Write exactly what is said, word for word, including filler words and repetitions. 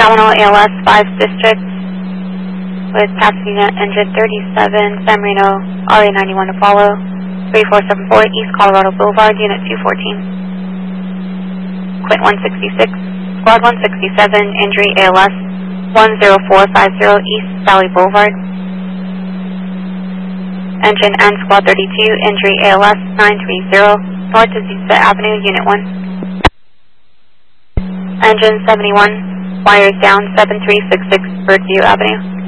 Domino A L S five District with passenger engine thirty-seven, San Marino R A ninety-one to follow, three four seven four East Colorado Boulevard, Unit two fourteen. Quint one sixty-six, Squad one sixty-seven, injury A L S one zero four five zero East Valley Boulevard. Engine N Squad thirty-two, injury A L S nine three zero, North Azusa Avenue, Unit one. Engine seventy-one, wires down seven three six six Birdview Avenue.